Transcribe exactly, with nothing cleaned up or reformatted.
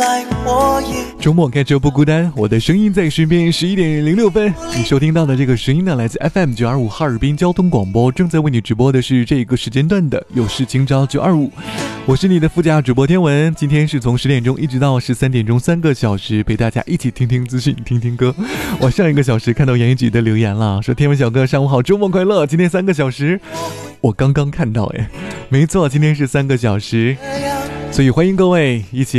周末开车不孤单，我的声音在身边。十一点零六分，你收听到的这个声音呢，来自 F M 九二五哈尔滨交通广播，正在为你直播的是这个时间段的有事情找九二五。我是你的副驾主播天文，今天是从十点钟一直到十三点钟，三个小时陪大家一起听听资讯，听听歌。我上一个小时看到杨一举的留言了，说天文小哥上午好，周末快乐。今天三个小时，我刚刚看到哎，没错，今天是三个小时，所以欢迎各位一起